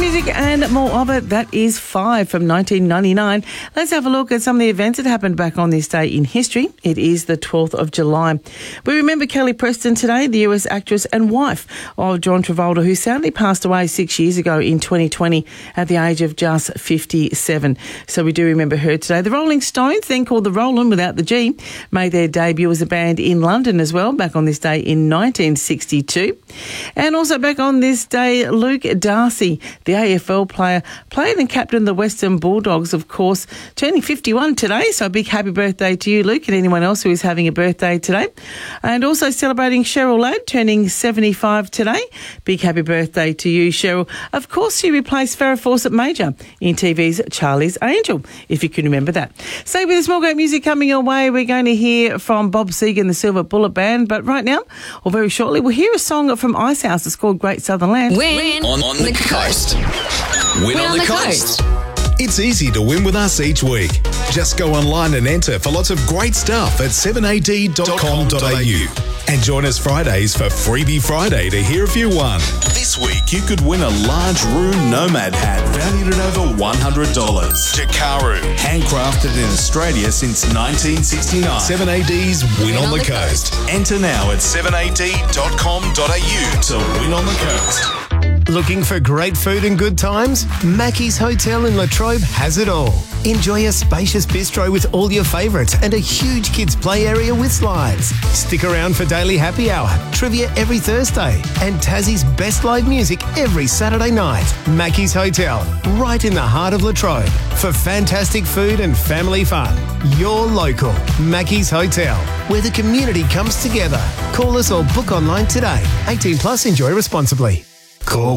music and more of it. That is Five from 1999. Let's have a look at some of the events that happened back on this day in history. It is the 12th of July. We remember Kelly Preston today, the US actress and wife of John Travolta, who sadly passed away 6 years ago in 2020 at the age of just 57. So we do remember her today. The Rolling Stones, then called the Rollin' without the G, made their debut as a band in London as well, back on this day in 1962. And also back on this day, Luke Darcy, the AFL player, played and captained the Western Bulldogs, of course, turning 51 today. So a big happy birthday to you, Luke, and anyone else who is having a birthday today. And also celebrating Cheryl Ladd, turning 75 today. Big happy birthday to you, Cheryl. Of course, she replaced Farrah Fawcett Major in TV's Charlie's Angel, if you can remember that. Stay with us, more great music coming your way. We're going to hear from Bob Seger and the Silver Bullet Band, but right now, or very shortly, we'll hear a song from Icehouse. It's called Great Southern Land. Win on the coast. Win on the coast. It's easy to win with us each week. Just go online and enter for lots of great stuff at 7ad.com.au. And join us Fridays for Freebie Friday to hear if you won. This week you could win a large room Nomad hat valued at over $100. Jakaru, handcrafted in Australia since 1969. 7AD's Win on the Coast. Enter now at 7ad.com.au to win on the coast. Looking for great food and good times? Mackey's Hotel in Latrobe has it all. Enjoy a spacious bistro with all your favourites and a huge kids play area with slides. Stick around for daily happy hour, trivia every Thursday, and Tassie's best live music every Saturday night. Mackey's Hotel, right in the heart of Latrobe. For fantastic food and family fun. Your local Mackey's Hotel, where the community comes together. Call us or book online today. 18 plus, enjoy responsibly. Call